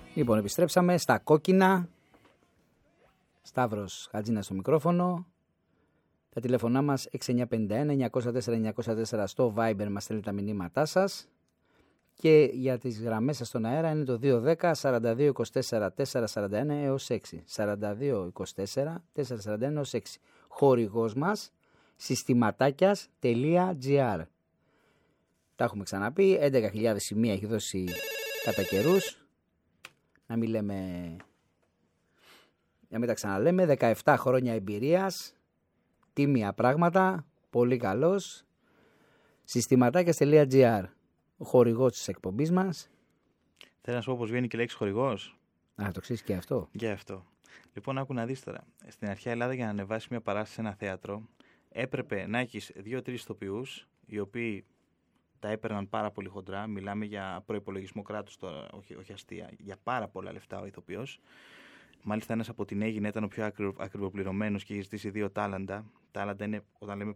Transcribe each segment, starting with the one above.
Λοιπόν, επιστρέψαμε στα κόκκινα. Σταύρος Χατζίνας στο μικρόφωνο. Τα τηλέφωνά μας 6951-904-904 στο Viber, μας στέλνετε τα μηνύματά σας. Και για τις γραμμές σας στον αέρα είναι το 210-4224-441 έως 6. 4224-441 έως 6. Χορηγός μας συστηματάκιας.gr. Τα έχουμε ξαναπεί, 11.000 σημεία έχει δώσει κατά καιρούς. Να μην τα ξαναλέμε, 17 χρόνια εμπειρίας, τίμια πράγματα, πολύ καλός. Συστηματάκιας.gr, ο χορηγός της εκπομπής μας. Θέλω να σου πω πως βγαίνει και η λέξη χορηγός. Α, το ξέρεις και αυτό. Και αυτό. Λοιπόν, άκου να δεις τώρα. Στην αρχαία Ελλάδα, για να ανεβάσει μια παράσταση σε ένα θέατρο, έπρεπε να έχεις 2-3 ηθοποιούς, οι οποίοι τα έπαιρναν πάρα πολύ χοντρά. Μιλάμε για προϋπολογισμό κράτους τώρα, όχι αστεία, για πάρα πολλά λεφτά ο ηθοποιός. Μάλιστα, ένας από την Αίγυπτο ήταν ο πιο ακριβοπληρωμένος και είχε ζητήσει 2 τάλαντα. Τάλαντα είναι, όταν λέμε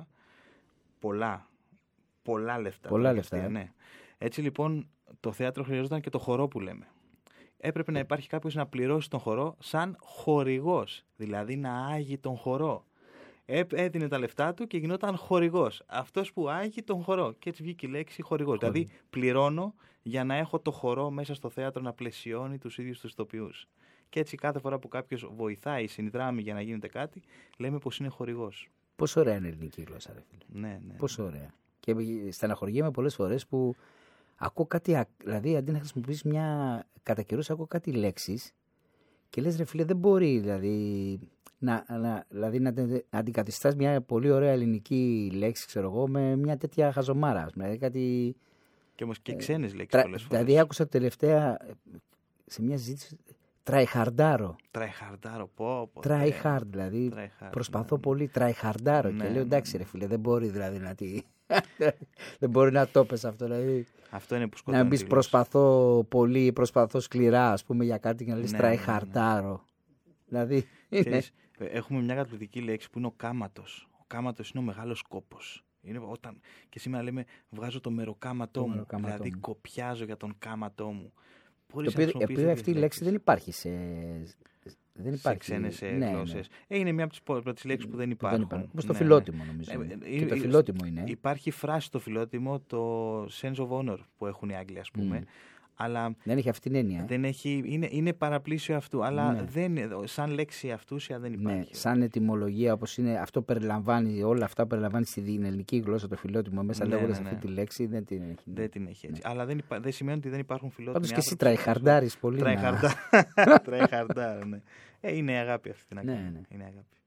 πολλά λεφτά. Πολλά λεφτά. Ναι. Έτσι λοιπόν, το θέατρο χρειαζόταν και το χορό που λέμε. Έπρεπε να υπάρχει κάποιος να πληρώσει τον χορό σαν χορηγός, δηλαδή να άγει τον χορό. Έδινε τα λεφτά του και γινόταν χορηγός. Αυτός που άγει τον χορό. Και έτσι βγήκε η λέξη χορηγός. Δηλαδή, πληρώνω για να έχω το χορό μέσα στο θέατρο να πλαισιώνει τους ίδιους τους ηθοποιούς. Και έτσι κάθε φορά που κάποιος βοηθάει, συνδράμει για να γίνεται κάτι, λέμε πως είναι χορηγός. Πόσο ωραία είναι η ελληνική γλώσσα, ρε φίλε. Ναι. Πόσο ωραία. Και στεναχωριέμαι πολλές φορές που ακούω κάτι, δηλαδή αντί να χρησιμοποιήσεις μια κατά καιρούς, ακούω κάτι λέξεις και λες, ρε φίλε, δεν μπορεί δηλαδή να αντικαθιστάς μια πολύ ωραία ελληνική λέξη, ξέρω εγώ, με μια τέτοια χαζομάρα. Δηλαδή κάτι. Και όμως και ξένες λέξεις πολλές φορές. Δηλαδή άκουσα τελευταία σε μια συζήτηση. Tryhardάρω. Πω. Try hard, δηλαδή. Προσπαθώ πολύ. Tryhardάρω. Και λέω, εντάξει, ρε φίλε, δεν μπορεί δηλαδή να τη. Δεν μπορεί να το πες αυτό. Δηλαδή. Αυτό είναι που σκοτώνει. Να μπεις προσπαθώ πολύ, προσπαθώ σκληρά, ας πούμε, για κάτι και να λες tryhardάρω. Δηλαδή. Έχουμε μια καταπληκτική λέξη που είναι ο κάματος. Ο κάματος είναι ο μεγάλος κόπος. Είναι όταν και σήμερα λέμε βγάζω το μεροκάματό μου. Δηλαδή κοπιάζω για τον κάματό μου. Το οποίο αυτή η λέξη δεν υπάρχει σε ξένες γλώσσες. Είναι μια από τις πρώτες λέξεις που δεν υπάρχουν. Όπως το φιλότιμο, νομίζω. Και το φιλότιμο είναι. Υπάρχει φράση στο φιλότιμο, το sense of honor που έχουν οι Άγγλοι, ας πούμε. Αλλά δεν έχει αυτή την έννοια. Δεν έχει, είναι παραπλήσιο αυτού, αλλά σαν λέξη αυτούσια δεν υπάρχει. Ναι, σαν ετυμολογία, όπως είναι, αυτό περιλαμβάνει, όλα αυτά περιλαμβάνει στην ελληνική γλώσσα το φιλότιμο μέσα, λέγοντας αυτή τη λέξη, δεν την έχει. Δεν την έχει έτσι. Αλλά δεν σημαίνει ότι δεν υπάρχουν φιλότιμοι. Πάντως και εσύ τραϊχαρντάρεις πολύ. Τραϊχαρντάρ, ναι. Είναι αγάπη αυτή την αγάπη. Είναι αγάπη.